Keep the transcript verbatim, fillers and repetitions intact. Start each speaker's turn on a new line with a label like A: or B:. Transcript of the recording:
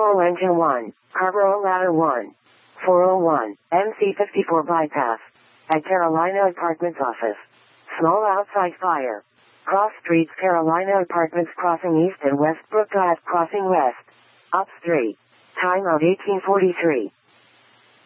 A: Coal engine one. Carburetor ladder one. four oh one. M C fifty-four bypass. At Carolina Apartments office. Small outside fire. Cross streets Carolina Apartments crossing east and Westbrook Drive crossing west. Up street. Time out eighteen forty-three.